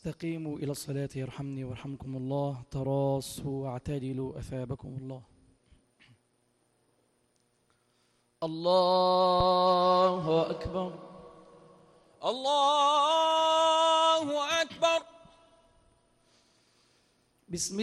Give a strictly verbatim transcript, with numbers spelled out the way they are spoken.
استقيموا إلى الصلاة يرحمني ويرحمكم الله. تراصوا واعتدلوا أثابكم الله. الله أكبر. الله أكبر. بسم